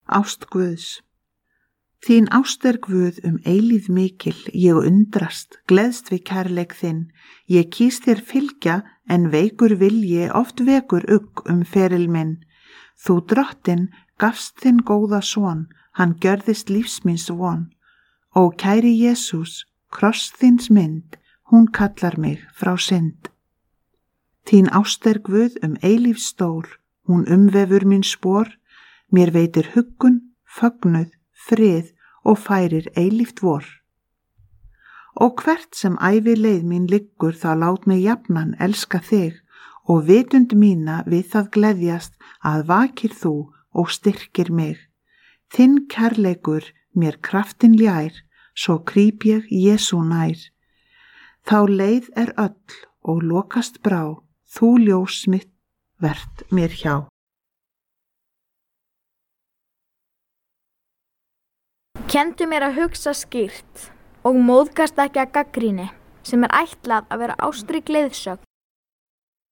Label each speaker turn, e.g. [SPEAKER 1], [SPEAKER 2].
[SPEAKER 1] Ást Guðs. Þín ást Guð eilíð mikil, ég undrast, gleðst við kærleik þinn, ég kýs þér fylgja, en veikur vilji oft vekur ugg feril minn. Þú drottin gafst þinn góða son, hann gjörðist lífs míns von. Ó kæri Jesús, kross þíns mynd, hún kallar mig frá synd. Þín ást Guð eilíf stór, hún umvefur mín spor, mér veitir huggun, fögnuð, frið og færir eilíft vor. Og hvert sem ævi leið mín liggur, þá lát mig jafnan elska þig, og vitund mína við það gleðjast, að vakir þú og styrkir mig. Þinn kærleikur mér kraftin ljær, svo krýp ég Jesú nær. Þá leið öll og lokast brá, þú ljós mitt vert mér hjá.
[SPEAKER 2] Kenndu mér að hugsa skýrt og móðgast ekki að gagnrýni, sem ætlað að vera ástrík leiðsögn